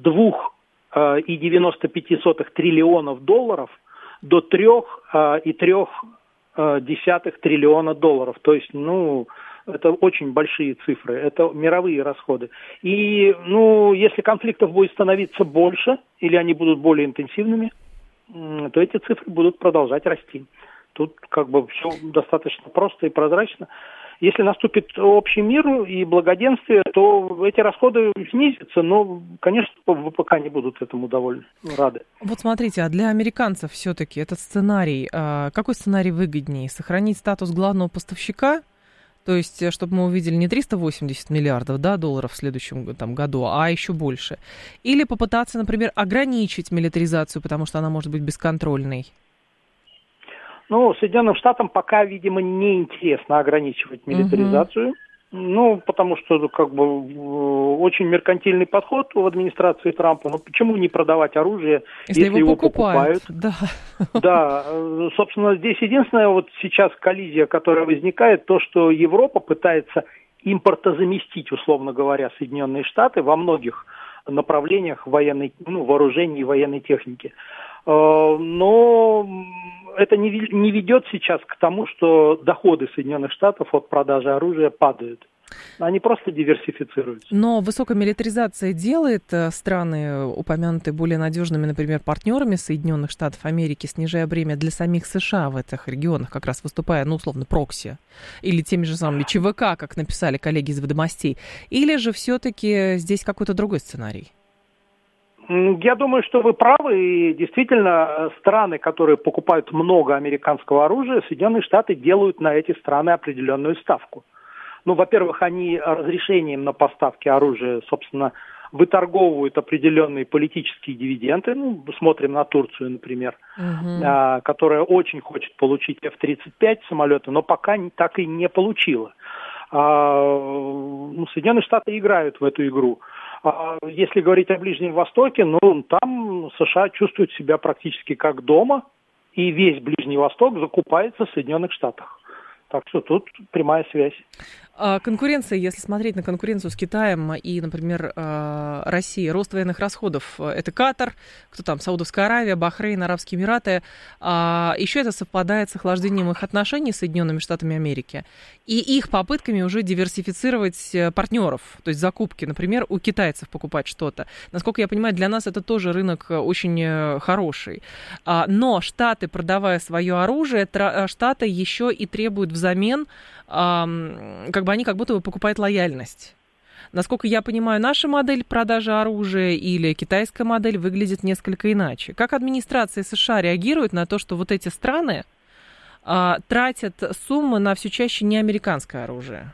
2,95 триллионов долларов до 3,3 триллиона долларов. То есть, ну... Это очень большие цифры, это мировые расходы. И, если конфликтов будет становиться больше, или они будут более интенсивными, то эти цифры будут продолжать расти. Тут как бы все достаточно просто и прозрачно. Если наступит общий мир и благоденствие, то эти расходы снизятся, но, конечно, ВПК не будут этому довольно рады. Вот смотрите, а для американцев все-таки этот сценарий, какой сценарий выгоднее? Сохранить статус главного поставщика? То есть, чтобы мы увидели не 380 миллиардов долларов в следующем году, а еще больше. Или попытаться, например, ограничить милитаризацию, потому что она может быть бесконтрольной. Соединенным Штатам пока, видимо, не интересно ограничивать милитаризацию. Потому что, очень меркантильный подход в администрации Трампа. Почему не продавать оружие, если его покупают? Да, собственно, здесь единственная вот сейчас коллизия, которая возникает, то, что Европа пытается импортозаместить, условно говоря, Соединенные Штаты во многих направлениях вооружений и военной техники. Но это не ведет сейчас к тому, что доходы Соединенных Штатов от продажи оружия падают. Они просто диверсифицируются. Но высокая милитаризация делает страны, упомянутые более надежными, например, партнерами Соединенных Штатов Америки, снижая бремя для самих США в этих регионах, как раз выступая, условно, прокси, или теми же самыми ЧВК, как написали коллеги из «Ведомостей», или же все-таки здесь какой-то другой сценарий? Я думаю, что вы правы, и действительно страны, которые покупают много американского оружия, Соединенные Штаты делают на эти страны определенную ставку. Во-первых, они разрешением на поставки оружия, собственно, выторговывают определенные политические дивиденды. Смотрим на Турцию, например, которая очень хочет получить F-35 самолеты, но пока так и не получила. Соединенные Штаты играют в эту игру. Если говорить о Ближнем Востоке, там США чувствуют себя практически как дома, и весь Ближний Восток закупается в Соединенных Штатах. Так что тут прямая связь. Конкуренция, если смотреть на конкуренцию с Китаем и, например, Россией, рост военных расходов, это Катар, кто там, Саудовская Аравия, Бахрейн, Арабские Эмираты. Еще это совпадает с охлаждением их отношений с Соединенными Штатами Америки и их попытками уже диверсифицировать партнеров, то есть закупки, например, у китайцев покупать что-то. Насколько я понимаю, для нас это тоже рынок очень хороший. Но Штаты, продавая свое оружие, Штаты еще и требуют взамен, они как будто бы покупают лояльность. Насколько я понимаю, наша модель продажи оружия или китайская модель выглядит несколько иначе. Как администрация США реагирует на то, что вот эти страны тратят суммы на все чаще неамериканское оружие?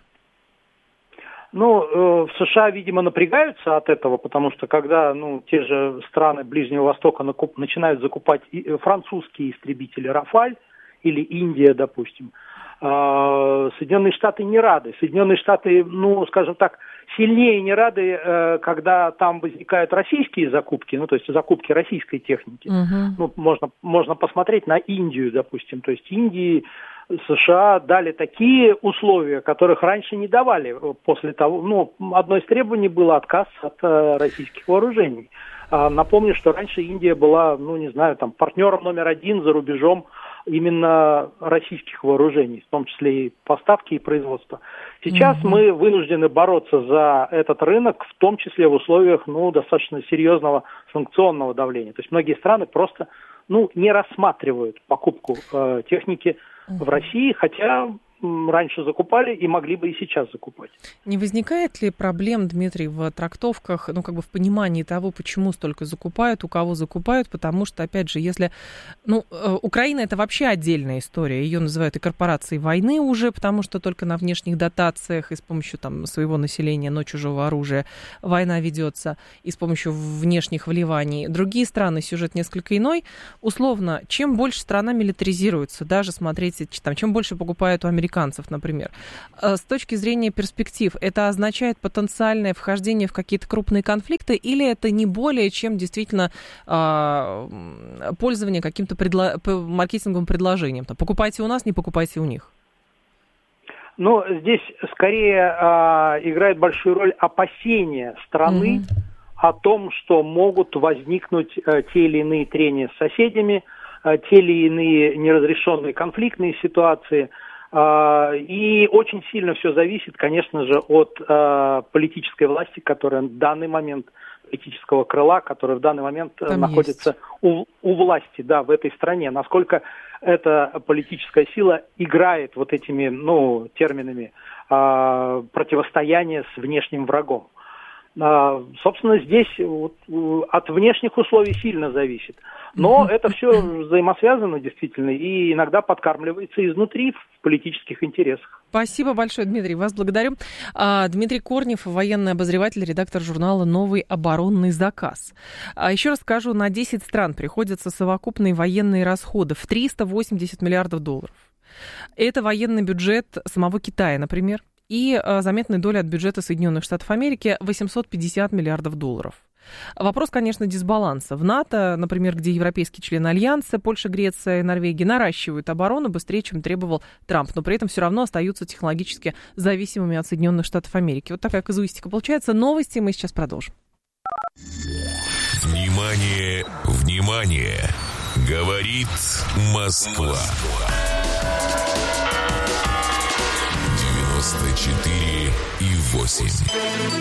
В США, видимо, напрягаются от этого, потому что когда те же страны Ближнего Востока начинают закупать французские истребители «Рафаль» или Индия, допустим, Соединенные Штаты не рады. Соединенные Штаты, скажем так, сильнее не рады, когда там возникают российские закупки, то есть закупки российской техники. Можно посмотреть на Индию, допустим. То есть Индии, США дали такие условия, которых раньше не давали. После того, одно из требований было отказ от российских вооружений. Напомню, что раньше Индия была, партнером номер один за рубежом именно российских вооружений, в том числе и поставки и производства. Сейчас мы вынуждены бороться за этот рынок, в том числе в условиях достаточно серьезного санкционного давления. То есть многие страны просто не рассматривают покупку техники в России, хотя раньше закупали и могли бы и сейчас закупать. Не возникает ли проблем, Дмитрий, в трактовках, в понимании того, почему столько закупают, у кого закупают, потому что, опять же, если... Украина — это вообще отдельная история, ее называют и корпорацией войны уже, потому что только на внешних дотациях и с помощью своего населения, но чужого оружия война ведется, и с помощью внешних вливаний. Другие страны, сюжет несколько иной. Условно, чем больше страна милитаризируется, даже смотрите, чем больше покупают у американцев, например. С точки зрения перспектив, это означает потенциальное вхождение в какие-то крупные конфликты, или это не более чем действительно пользование каким-то маркетинговым предложением? Покупайте у нас, не покупайте у них. Здесь скорее играет большую роль опасения страны о том, что могут возникнуть те или иные трения с соседями, те или иные неразрешенные конфликтные ситуации. И очень сильно все зависит, конечно же, от политической власти, которая в данный момент, политического крыла, которая в данный момент находится у власти, в этой стране. Насколько эта политическая сила играет вот этими, терминами противостояния с внешним врагом. Собственно, здесь от внешних условий сильно зависит. Но это все взаимосвязано действительно и иногда подкармливается изнутри в политических интересах. Спасибо большое, Дмитрий. Вас благодарю. Дмитрий Корнев, военный обозреватель, редактор журнала «Новый оборонный заказ». Еще раз скажу, на 10 стран приходятся совокупные военные расходы в 380 миллиардов долларов. Это военный бюджет самого Китая, например. И заметная доля от бюджета Соединенных Штатов Америки – 850 миллиардов долларов. Вопрос, конечно, дисбаланса. В НАТО, например, где европейские члены Альянса, Польша, Греция и Норвегия наращивают оборону быстрее, чем требовал Трамп, но при этом все равно остаются технологически зависимыми от Соединенных Штатов Америки. Вот такая казуистика получается. Новости мы сейчас продолжим. Внимание, внимание! Говорит Москва. 94,8.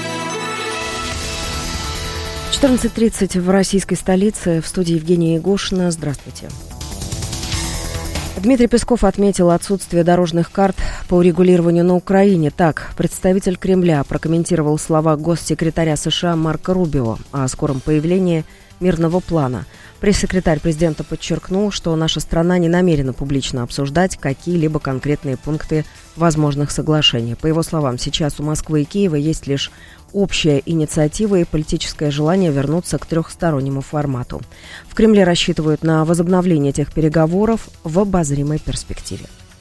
14:30 в российской столице. В студии Евгения Егошина. Здравствуйте. Дмитрий Песков отметил отсутствие дорожных карт по урегулированию на Украине. Так, представитель Кремля прокомментировал слова госсекретаря США Марко Рубио о скором появлении мирного плана. Пресс-секретарь президента подчеркнул, что наша страна не намерена публично обсуждать какие-либо конкретные пункты возможных соглашений. По его словам, сейчас у Москвы и Киева есть лишь общая инициатива и политическое желание вернуться к трехстороннему формату. В Кремле рассчитывают на возобновление этих переговоров в обозримой перспективе.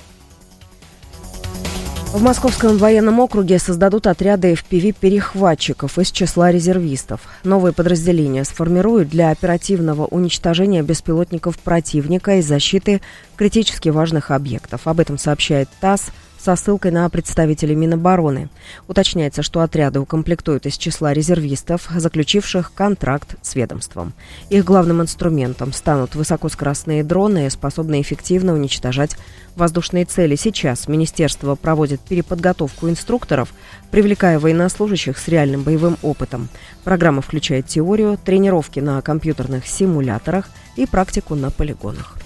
В Московском военном округе создадут отряды FPV-перехватчиков из числа резервистов. Новые подразделения сформируют для оперативного уничтожения беспилотников противника и защиты критически важных объектов. Об этом сообщает ТАСС со ссылкой на представителей Минобороны. Уточняется, что отряды укомплектуют из числа резервистов, заключивших контракт с ведомством. Их главным инструментом станут высокоскоростные дроны, способные эффективно уничтожать воздушные цели. Сейчас министерство проводит переподготовку инструкторов, привлекая военнослужащих с реальным боевым опытом. Программа включает теорию, тренировки на компьютерных симуляторах и практику на полигонах.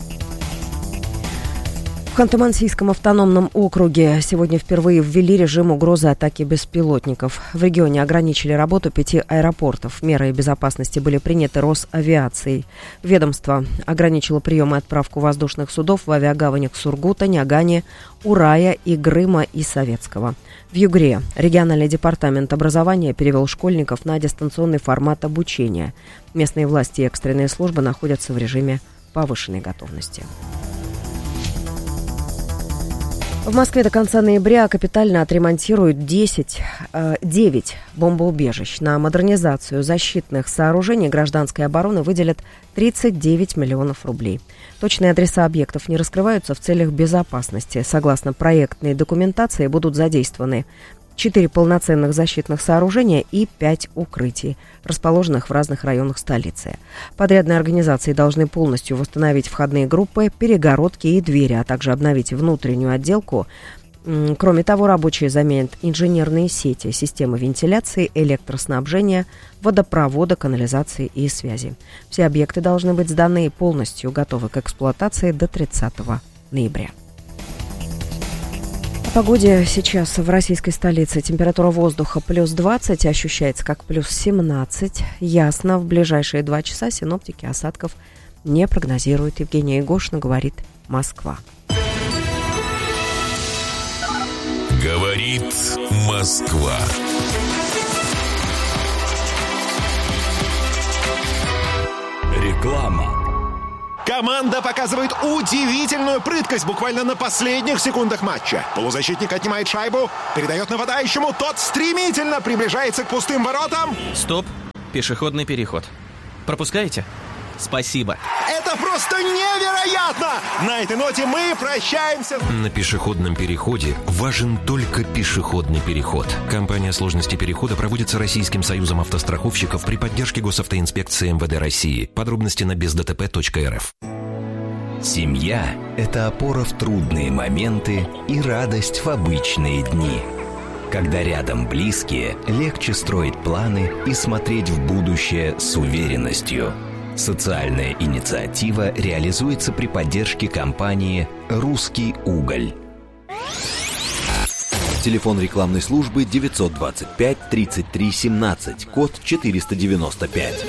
В Ханты-Мансийском автономном округе сегодня впервые ввели режим угрозы атаки беспилотников. В регионе ограничили работу 5 аэропортов. Меры безопасности были приняты Росавиацией. Ведомство ограничило прием и отправку воздушных судов в авиагаванях Сургута, Нягани, Урая, Игрыма и Советского. В Югре региональный департамент образования перевел школьников на дистанционный формат обучения. Местные власти и экстренные службы находятся в режиме повышенной готовности. В Москве до конца ноября капитально отремонтируют 9 бомбоубежищ. На модернизацию защитных сооружений гражданской обороны выделят 39 миллионов рублей. Точные адреса объектов не раскрываются в целях безопасности. Согласно проектной документации будут задействованы 4 полноценных защитных сооружения и 5 укрытий, расположенных в разных районах столицы. Подрядные организации должны полностью восстановить входные группы, перегородки и двери, а также обновить внутреннюю отделку. Кроме того, рабочие заменят инженерные сети, системы вентиляции, электроснабжения, водопровода, канализации и связи. Все объекты должны быть сданы и полностью готовы к эксплуатации до 30 ноября. О погоде сейчас в российской столице. Температура воздуха плюс 20, ощущается как плюс 17. Ясно, в ближайшие 2 часа синоптики осадков не прогнозируют. Евгения Егошина, говорит Москва. Говорит Москва. Реклама. Команда показывает удивительную прыткость буквально на последних секундах матча. Полузащитник отнимает шайбу, передает нападающему, тот стремительно приближается к пустым воротам. Стоп, пешеходный переход. Пропускаете? Спасибо. Это просто невероятно! На этой ноте мы прощаемся. На пешеходном переходе важен только пешеходный переход. Кампания сложности перехода проводится Российским союзом автостраховщиков при поддержке Госавтоинспекции МВД России. Подробности на бездтп.рф. Семья – это опора в трудные моменты и радость в обычные дни. Когда рядом близкие, легче строить планы и смотреть в будущее с уверенностью. Социальная инициатива реализуется при поддержке компании «Русский уголь». Телефон рекламной службы 925 33 17, код 495.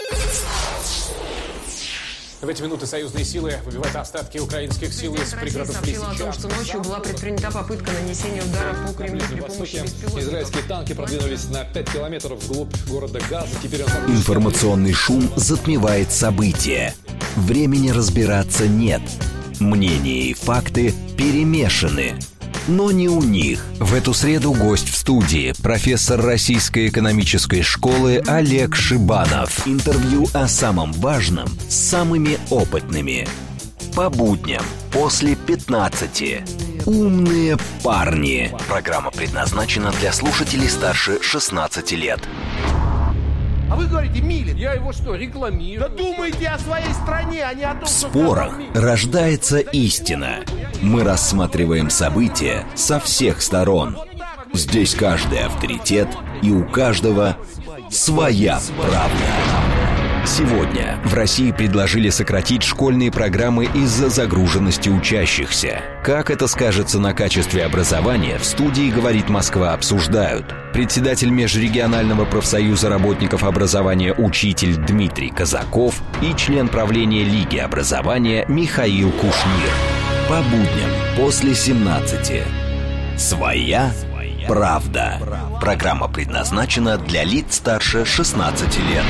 В эти минуты союзные силы выбивают остатки украинских сил из пригородов Лисичанска. О том, что ночью была предпринята попытка нанесения удара по Кремлю при помощи беспилотников. Израильские танки продвинулись на 5 километров вглубь города Газа. Теперь Информационный шум затмевает события. Времени разбираться нет. Мнения и факты перемешаны. Но не у них. В эту среду гость в студии, профессор Российской экономической школы Олег Шибанов. Интервью о самом важном с самыми опытными. По будням после 15. Умные парни. Программа предназначена для слушателей старше 16 лет. А вы говорите, Милин, я его что, рекламирую? Да думайте о своей стране, а не о том, В спорах рождается истина. Мы рассматриваем события со всех сторон. Здесь каждый авторитет, и у каждого своя правда. Сегодня в России предложили сократить школьные программы из-за загруженности учащихся. Как это скажется на качестве образования, в студии «Говорит Москва» обсуждают. Председатель Межрегионального профсоюза работников образования «Учитель» Дмитрий Казаков и член правления Лиги образования Михаил Кушнир. По будням после 17. Своя правда. Программа предназначена для лиц старше 16 лет.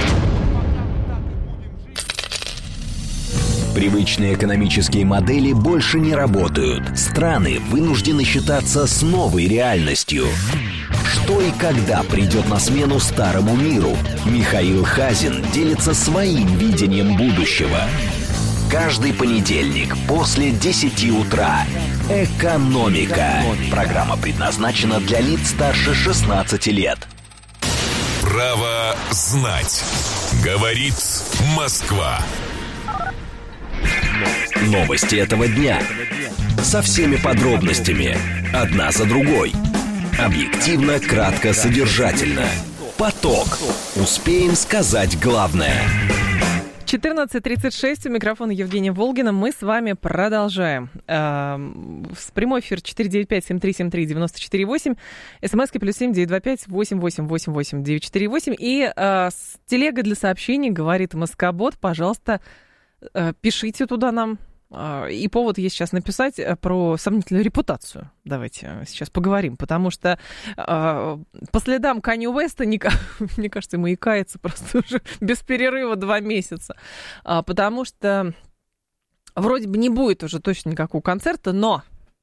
Привычные экономические модели больше не работают. Страны вынуждены считаться с новой реальностью. Что и когда придет на смену старому миру? Михаил Хазин делится своим видением будущего. Каждый понедельник после 10 утра. «Экономика». Программа предназначена для лиц старше 16 лет. Право знать. Говорит Москва. Новости этого дня. Со всеми подробностями. Одна за другой. Объективно, кратко, содержательно. Поток. Успеем сказать главное. 14:36, у микрофона Евгения Волгина. Мы с вами продолжаем. Прямой эфир 495-7373-94-8, смски +7 925 8888 948 и с телегой для сообщений «Говорит Москобот». Пожалуйста, пишите туда нам. И повод есть сейчас написать про сомнительную репутацию. Давайте сейчас поговорим, потому что по следам Канье Уэста, мне кажется, ему и кается просто уже без перерыва 2 месяца. Потому что вроде бы не будет уже точно никакого концерта, но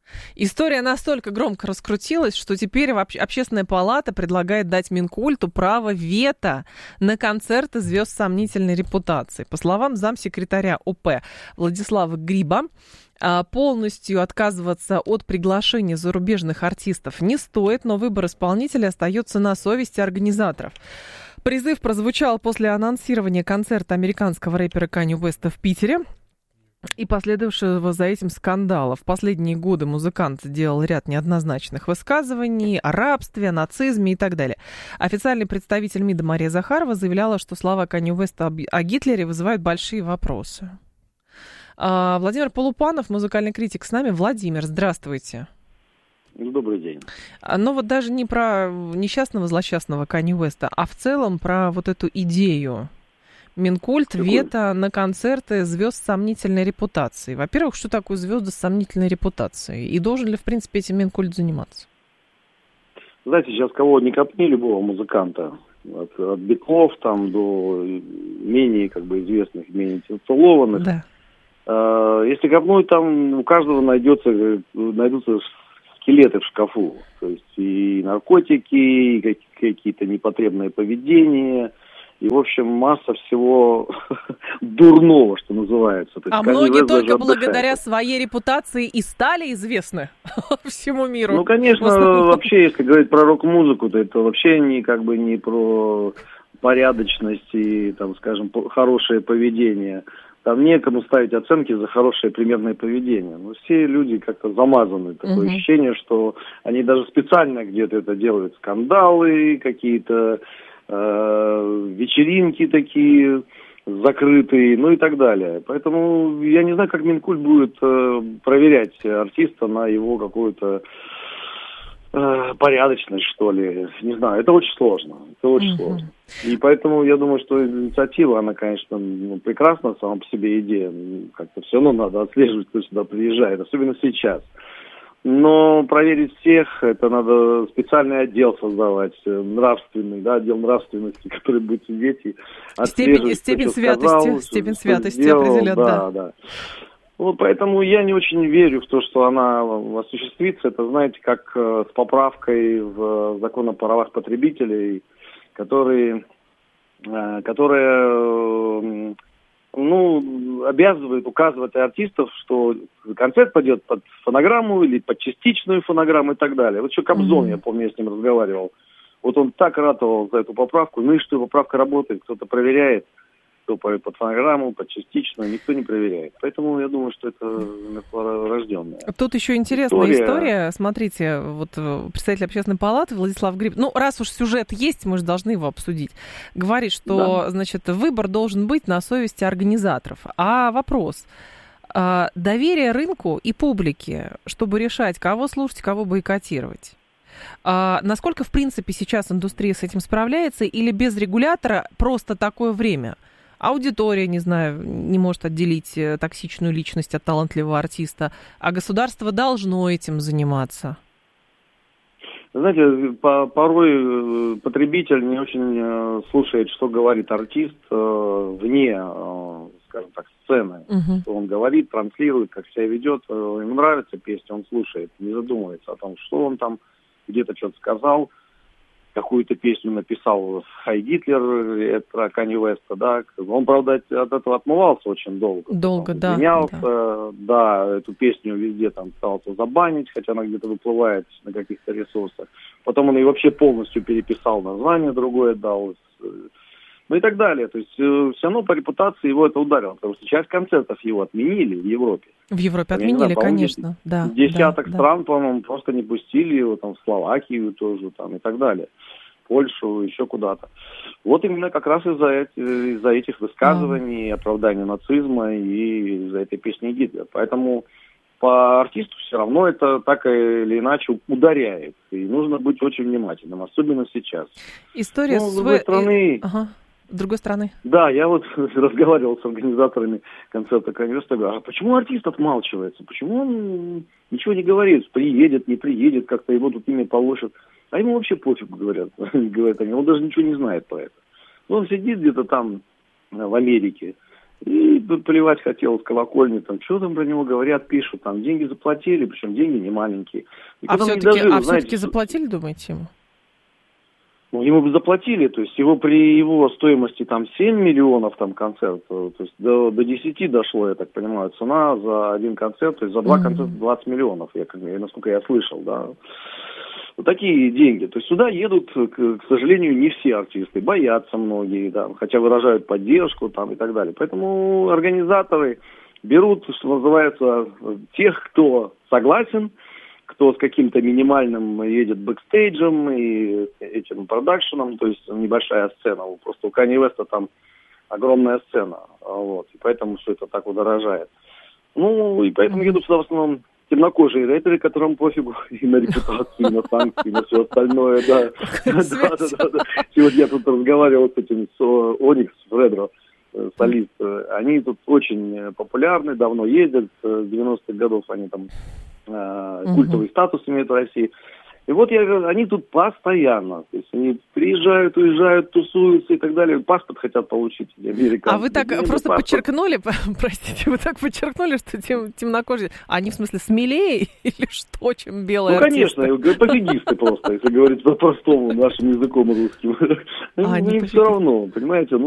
История настолько громко раскрутилась, что теперь Общественная палата предлагает дать Минкульту право вето на концерты звезд сомнительной репутации. По словам замсекретаря ОП Владислава Гриба, полностью отказываться от приглашения зарубежных артистов не стоит, но выбор исполнителя остается на совести организаторов. Призыв прозвучал после анонсирования концерта американского рэпера Канье Уэста в Питере и последовавшего за этим скандала. В последние годы музыкант делал ряд неоднозначных высказываний о рабстве, о нацизме и так далее. Официальный представитель МИДа Мария Захарова заявляла, что слова Канье Уэста о Гитлере вызывают большие вопросы. Владимир Полупанов, музыкальный критик, с нами. Владимир, здравствуйте. Добрый день. Но вот даже не про несчастного, злосчастного Канье Уэста, а в целом про вот эту идею. Минкульт, вето на концерты звезд с сомнительной репутацией. Во-первых, что такое звезды с сомнительной репутацией? И должен ли, в принципе, этим Минкульт заниматься? Знаете, сейчас кого не копни, любого музыканта, от Битлов там до менее известных, менее титулованных. Да. Если копнуть, там у каждого найдутся скелеты в шкафу. То есть и наркотики, и какие-то непотребные поведения. И, в общем, масса всего дурного, что называется. То есть, многие только благодаря своей репутации и стали известны всему миру. Ну, конечно, вообще, если говорить про рок-музыку, то это вообще не про порядочность и, там, скажем, хорошее поведение. Там некому ставить оценки за хорошее примерное поведение. Но все люди как-то замазаны. Такое ощущение, что они даже специально где-то это делают. Скандалы какие-то, вечеринки такие закрытые, ну и так далее. Поэтому я не знаю, как Минкульт будет проверять артиста на его какую-то порядочность, что ли. Не знаю, это очень сложно. Сложно. И поэтому я думаю, что инициатива, она, конечно, прекрасна сама по себе идея. Как-то все равно надо отслеживать, кто сюда приезжает, особенно сейчас. Но проверить всех, это надо специальный отдел создавать, нравственный, да, отдел нравственности, который будет сидеть и отслеживать, степень святости определят, да. Вот поэтому я не очень верю в то, что она осуществится. Это, знаете, как с поправкой в закон о правах потребителей, которая обязывает указывать артистов, что концерт пойдет под фонограмму или под частичную фонограмму и так далее. Вот еще Кобзон, я помню, я с ним разговаривал. Вот он так ратовал за эту поправку. Ну и что, поправка работает, кто-то проверяет, кто поет под фонограмму, под частичную, никто не проверяет. Поэтому я думаю, что это рожденное. Тут еще интересная история. Смотрите, вот представитель Общественной палаты Владислав Гриб, раз уж сюжет есть, мы же должны его обсудить, говорит, что, значит, выбор должен быть на совести организаторов. А вопрос: доверие рынку и публике, чтобы решать, кого слушать, кого бойкотировать. Насколько, в принципе, сейчас индустрия с этим справляется, или без регулятора просто такое время? Аудитория, не знаю, не может отделить токсичную личность от талантливого артиста, а государство должно этим заниматься. Знаете, порой потребитель не очень слушает, что говорит артист вне, скажем так, сцены. Что он говорит, транслирует, как себя ведет. Ему нравится песня, он слушает, не задумывается о том, что он там где-то что-то сказал, какую-то песню написал «Хай Гитлер», это Канье Уэста, да. Он, правда, от этого отмывался очень долго. Да. Извинялся, да, эту песню везде там пытался забанить, хотя она где-то выплывает на каких-то ресурсах. Потом он ее вообще полностью переписал, название другое дал, ну и так далее. То есть все равно по репутации его это ударило, потому что часть концертов его отменили в Европе. В Европе отменили, конечно, да. Десяток стран, по-моему, просто не пустили его, там, в Словакию тоже, там, и так далее. Польшу, еще куда-то. Вот именно как раз из-за этих высказываний, оправдания нацизма и из-за этой песни Гитлера. Поэтому по артисту все равно это так или иначе ударяет. И нужно быть очень внимательным, особенно сейчас. История с другой стороны... С другой стороны. Да, я вот разговаривал с организаторами концерта Канье Уэста, говорю, а почему артист отмалчивается? Почему он ничего не говорит? Приедет, не приедет, как-то его тут имя положат. А ему вообще пофиг, говорят они, он даже ничего не знает про это. Он сидит где-то там в Америке, И плевать хотел с колокольни, там, что там про него говорят, пишут, там, деньги заплатили, причем деньги не маленькие. А все-таки заплатили, думаете, ему? Ну, ему бы заплатили, то есть при его стоимости там 7 миллионов там концерт, то есть до 10 дошло, я так понимаю, цена за один концерт, то есть за 2 концерта 20 миллионов, насколько я слышал, да. Вот такие деньги. То есть сюда едут, к сожалению, не все артисты, боятся многие, да, хотя выражают поддержку там и так далее. Поэтому организаторы берут, что называется, тех, кто согласен, кто с каким-то минимальным едет бэкстейджем и этим продакшеном, то есть небольшая сцена. Просто у Канье Уэста там огромная сцена, вот, и поэтому все это так удорожает. Ну, и поэтому едут сюда в основном темнокожие рэперы, которым пофигу и на репутацию, и на санкции, и на все остальное, да. Да. Сегодня я тут разговаривал с этим, с Оникс Фредро, солист. Они тут очень популярны, давно ездят, с 90-х годов они там культовый статус имеют в России. И вот они тут постоянно. То есть они приезжают, уезжают, тусуются и так далее. Паспорт хотят получить американцы. А вы так просто подчеркнули, простите, вы так подчеркнули, что темнокожие, они в смысле смелее или что, чем белые артисты? Ну, конечно, пофигисты просто, если говорить по-простому нашим языком русским. Им все равно, понимаете,